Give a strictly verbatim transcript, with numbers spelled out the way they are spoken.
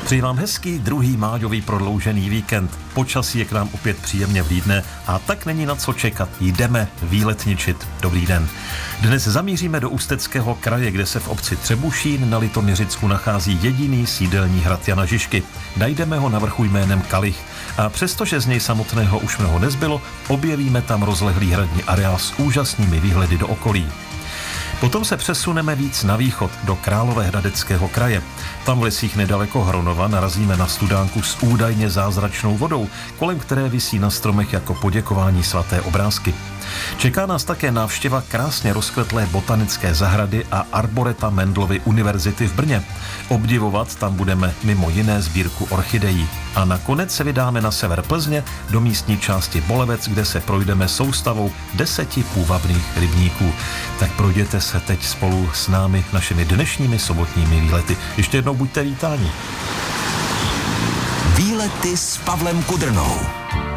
Přeji vám hezký druhý májový prodloužený víkend. Počasí je k nám opět příjemně vlídne a tak není na co čekat. Jdeme výletničit. Dobrý den. Dnes zamíříme do Ústeckého kraje, kde se v obci Třebušín na Litoměřicku nachází jediný sídelní hrad Jana Žižky. Najdeme ho na vrchu jménem Kalich. A přestože z něj samotného už mnoho nezbylo, objevíme tam rozlehlý hradní areál s úžasnými výhledy do okolí. Potom se přesuneme víc na východ, do Královéhradeckého kraje. Tam v lesích nedaleko Hronova narazíme na studánku s údajně zázračnou vodou, kolem které visí na stromech jako poděkování svaté obrázky. Čeká nás také návštěva krásně rozkvetlé botanické zahrady a arboreta Mendelovy univerzity v Brně. Obdivovat tam budeme mimo jiné sbírku orchidejí. A nakonec se vydáme na sever Plzně do místní části Bolevec, kde se projdeme soustavou deseti půvabných rybníků. Tak projděte se teď spolu s námi našimi dnešními sobotními výlety. Ještě jednou buďte vítáni. Výlety s Pavlem Kudrnou.